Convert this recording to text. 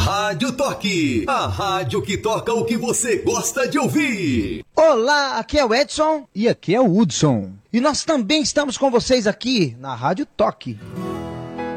Rádio Toque, a rádio que toca o que você gosta de ouvir. Olá, aqui é o Edson e aqui é o Hudson. E nós também estamos com vocês aqui na Rádio Toque.